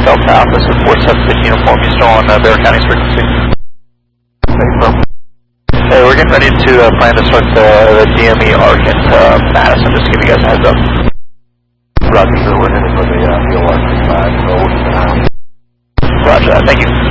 Delta Alpha, so 4750 uniform. You still on Bexar County's frequency? Hey, we're getting ready to plan to start the DME arc into Madison, just to give you guys a heads up. Roger, sir. We're headed for the VOR 35, so Roger that. Thank you.